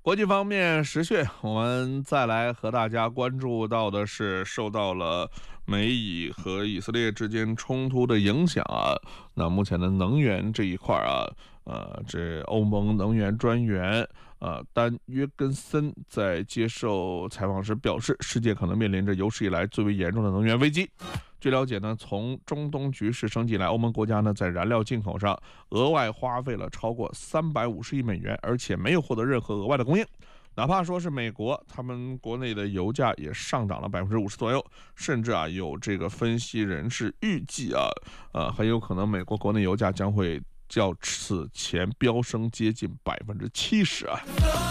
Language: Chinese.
国际方面，时讯，我们再来和大家关注到的是，受到了美以和以色列之间冲突的影响啊，那目前的能源这一块啊，这欧盟能源专员丹约根森在接受采访时表示，世界可能面临着有史以来最为严重的能源危机。据了解呢，从中东局势升级以来，欧盟国家呢在燃料进口上额外花费了超过350亿美元，而且没有获得任何额外的供应。哪怕说是美国，他们国内的油价也上涨了50%左右，甚至有这个分析人士预计很有可能美国国内油价将会较此前飙升接近70%啊。